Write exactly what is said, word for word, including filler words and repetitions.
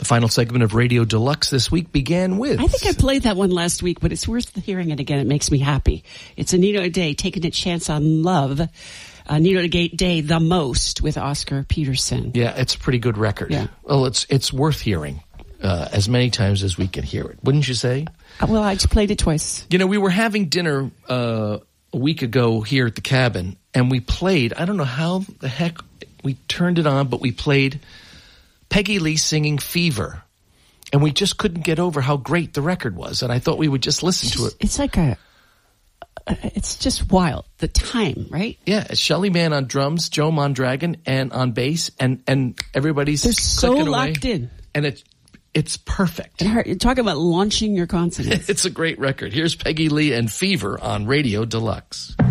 final segment of Radio Deluxe this week began with... I think I played that one last week, but it's worth hearing it again. It makes me happy. It's Anita O'Day, Taking a Chance on Love. Anita O'Day, The Most, with Oscar Peterson. Yeah, it's a pretty good record. Yeah. Well, it's it's worth hearing uh, as many times as we can hear it. Wouldn't you say? Uh, well, I just played it twice. You know, we were having dinner uh, a week ago here at the cabin, and we played, I don't know how the heck we turned it on, but we played Peggy Lee singing Fever. And we just couldn't get over how great the record was. And I thought we would just listen to it. It's like a, it's just wild. The time, right? Yeah. It's Shelly Manne on drums, Joe Mondragon, and on bass. And, and everybody's They're so clicking locked away. in. And it's, it's perfect. And her, you're talking about launching your consonants. It's a great record. Here's Peggy Lee and Fever on Radio Deluxe.